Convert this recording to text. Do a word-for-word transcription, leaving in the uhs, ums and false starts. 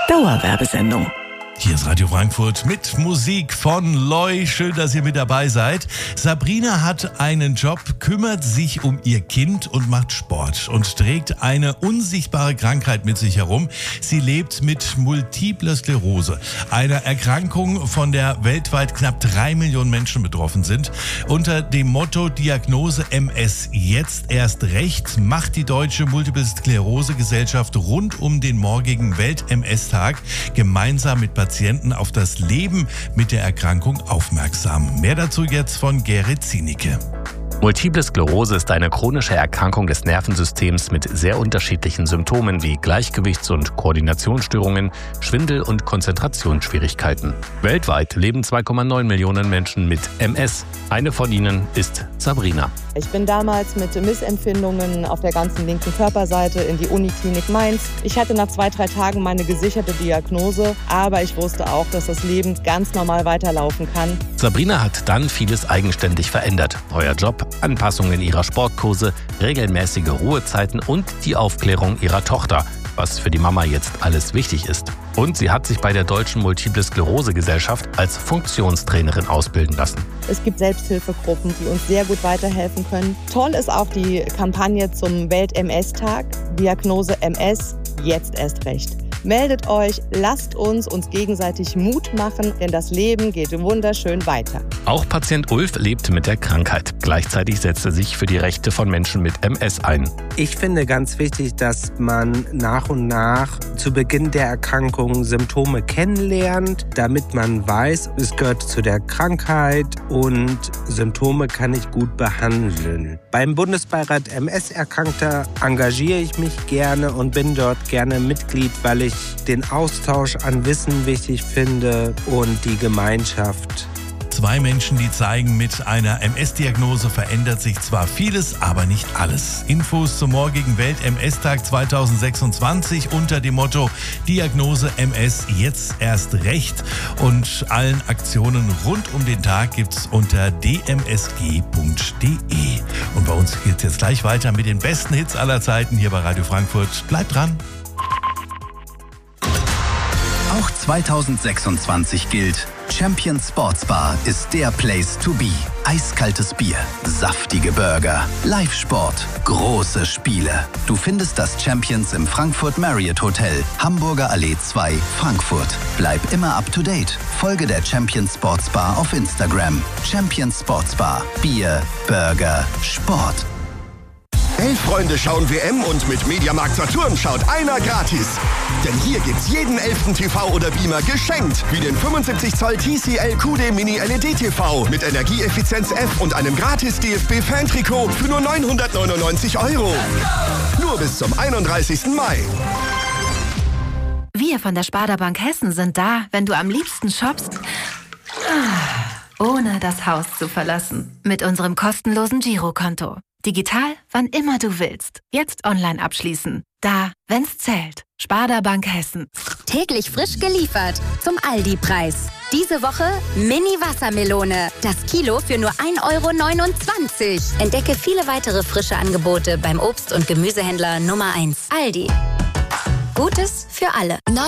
Dauerwerbesendung. Hier ist Radio Frankfurt mit Musik von Loy. Schön, dass ihr mit dabei seid. Sabrina hat einen Job, kümmert sich um ihr Kind und macht Sport und trägt eine unsichtbare Krankheit mit sich herum. Sie lebt mit Multipler Sklerose, einer Erkrankung, von der weltweit knapp drei Millionen Menschen betroffen sind. Unter dem Motto Diagnose M S jetzt erst recht macht die Deutsche Multiple Sklerose Gesellschaft rund um den morgigen Welt-M S-Tag gemeinsam mit Patienten auf das Leben mit der Erkrankung aufmerksam. Mehr dazu jetzt von Gerrit Zienicke. Multiple Sklerose ist eine chronische Erkrankung des Nervensystems mit sehr unterschiedlichen Symptomen wie Gleichgewichts- und Koordinationsstörungen, Schwindel und Konzentrationsschwierigkeiten. Weltweit leben zwei Komma neun Millionen Menschen mit M S. Eine von ihnen ist Sabrina. Ich bin damals mit Missempfindungen auf der ganzen linken Körperseite in die Uniklinik Mainz. Ich hatte nach zwei, drei Tagen meine gesicherte Diagnose, aber ich wusste auch, dass das Leben ganz normal weiterlaufen kann. Sabrina hat dann vieles eigenständig verändert. Neuer Job, Anpassungen ihrer Sportkurse, regelmäßige Ruhezeiten und die Aufklärung ihrer Tochter, was für die Mama jetzt alles wichtig ist. Und sie hat sich bei der Deutschen Multiple Sklerose Gesellschaft als Funktionstrainerin ausbilden lassen. Es gibt Selbsthilfegruppen, die uns sehr gut weiterhelfen können. Toll ist auch die Kampagne zum Welt-M S-Tag, Diagnose M S, jetzt erst recht. Meldet euch, lasst uns uns gegenseitig Mut machen, denn das Leben geht wunderschön weiter. Auch Patient Ulf lebt mit der Krankheit. Gleichzeitig setzt er sich für die Rechte von Menschen mit M S ein. Ich finde ganz wichtig, dass man nach und nach zu Beginn der Erkrankung Symptome kennenlernt, damit man weiß, es gehört zu der Krankheit und Symptome kann ich gut behandeln. Beim Bundesbeirat M S-Erkrankter engagiere ich mich gerne und bin dort gerne Mitglied, weil ich den Austausch an Wissen wichtig finde und die Gemeinschaft. Zwei Menschen, die zeigen, mit einer M S-Diagnose verändert sich zwar vieles, aber nicht alles. Infos zum morgigen Welt-M S-Tag zweitausendsechsundzwanzig unter dem Motto Diagnose M S jetzt erst recht. Und allen Aktionen rund um den Tag gibt's unter d m s g punkt d e. Und bei uns geht's jetzt gleich weiter mit den besten Hits aller Zeiten hier bei Radio Frankfurt. Bleibt dran! Auch zweitausendsechsundzwanzig gilt, Champions Sports Bar ist der Place to be. Eiskaltes Bier, saftige Burger, Live-Sport, große Spiele. Du findest das Champions im Frankfurt Marriott Hotel, Hamburger Allee zwei, Frankfurt. Bleib immer up to date. Folge der Champions Sports Bar auf Instagram. Champions Sports Bar. Bier, Burger, Sport. Elf Freunde schauen W M und mit Mediamarkt Saturn schaut einer gratis. Denn hier gibt's jeden elften T V oder Beamer geschenkt. Wie den fünfundsiebzig Zoll T C L Q D Mini L E D T V mit Energieeffizienz F und einem gratis D F B-Fan-Trikot für nur neunhundertneunundneunzig Euro. Nur bis zum einunddreißigsten Mai. Wir von der Sparda Bank Hessen sind da, wenn du am liebsten shoppst, ohne das Haus zu verlassen. Mit unserem kostenlosen Girokonto. Digital, wann immer du willst. Jetzt online abschließen. Da, wenn's zählt. Sparda Bank Hessen. Täglich frisch geliefert. Zum Aldi-Preis. Diese Woche Mini-Wassermelone. Das Kilo für nur ein Euro neunundzwanzig. Entdecke viele weitere frische Angebote beim Obst- und Gemüsehändler Nummer eins. Aldi. Gutes für alle.